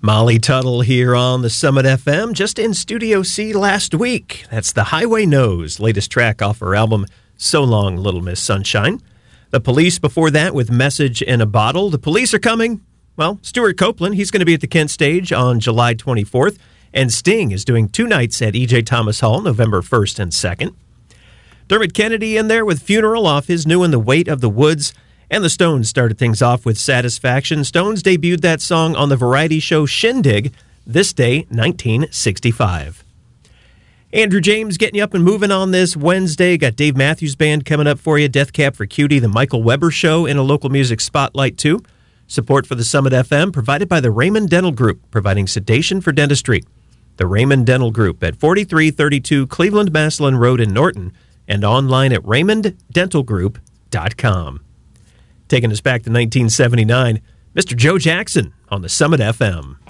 Molly Tuttle here on the Summit FM, just in Studio C last week. That's The Highway Knows, latest track off her album, So Long, Little Miss Sunshine. The Police before that with Message in a Bottle. The Police are coming. Well, Stuart Copeland, he's going to be at the Kent Stage on July 24th, and Sting is doing 2 nights at E.J. Thomas Hall, November 1st and 2nd. Dermot Kennedy in there with Funeral off his new one, The Weight of the Woods. And the Stones started things off with Satisfaction. Stones debuted that song on the variety show Shindig this day, 1965. Andrew James getting you up and moving on this Wednesday. Got Dave Matthews Band coming up for you. Death Cab for Cutie, the Michael Weber Show, and a local music spotlight too. Support for the Summit FM provided by the Raymond Dental Group, providing sedation for dentistry. The Raymond Dental Group at 4332 Cleveland Maslin Road in Norton and online at raymonddentalgroup.com. Taking us back to 1979, Mr. Joe Jackson on the Summit FM.